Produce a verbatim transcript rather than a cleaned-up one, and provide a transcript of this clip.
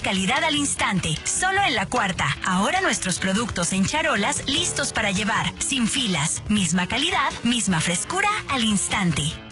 calidad al instante. Solo en La Cuarta. Ahora nuestros productos en charolas listos para llevar. Sin filas. Misma calidad, misma frescura al instante.